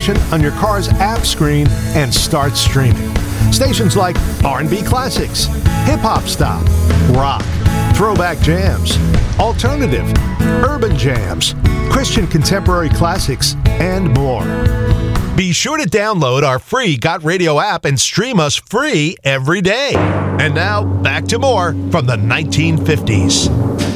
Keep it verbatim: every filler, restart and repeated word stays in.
station on your car's app screen and start streaming. Stations like R and B Classics, Hip Hop Stop, Rock, Throwback Jams, Alternative, Urban Jams, Christian Contemporary Classics, and more. Be sure to download our free Got Radio app and stream us free every day. And now, back to more from the nineteen fifties.